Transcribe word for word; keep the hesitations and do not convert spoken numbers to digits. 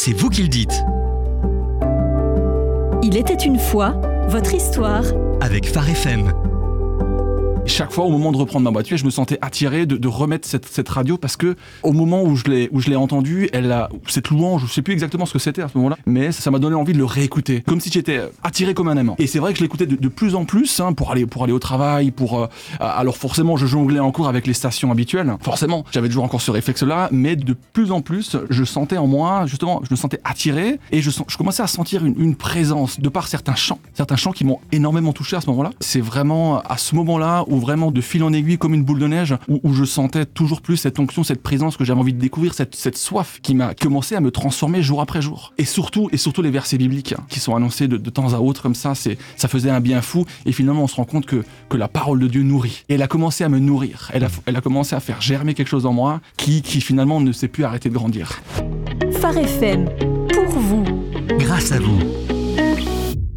c'est vous qui le dites. Il était une fois, votre histoire. Avec Phare F M. Chaque fois, au moment de reprendre ma voiture, je me sentais attiré de, de remettre cette, cette radio parce que au moment où je l'ai, où je l'ai entendue, elle a, cette louange, je sais plus exactement ce que c'était à ce moment-là, mais ça m'a donné envie de le réécouter, comme si j'étais attiré comme un aimant. Et c'est vrai que je l'écoutais de, de plus en plus, hein, pour aller, pour aller au travail, pour, euh, alors forcément, je jonglais encore avec les stations habituelles. Forcément, j'avais toujours encore ce réflexe-là, mais de plus en plus, je sentais en moi, justement, je me sentais attiré et je, je commençais à sentir une, une présence de par certains chants, certains chants qui m'ont énormément touché à ce moment-là. C'est vraiment à ce moment-là où vraiment de fil en aiguille comme une boule de neige où, où je sentais toujours plus cette onction, cette présence que j'avais envie de découvrir, cette, cette soif qui m'a commencé à me transformer jour après jour. Et surtout, et surtout les versets bibliques hein, qui sont annoncés de, de temps à autre comme ça, c'est, ça faisait un bien fou et finalement on se rend compte que, que la parole de Dieu nourrit. Et elle a commencé à me nourrir, elle a, elle a commencé à faire germer quelque chose en moi qui, qui finalement ne s'est plus arrêté de grandir. Phare F M, pour vous. Grâce à vous.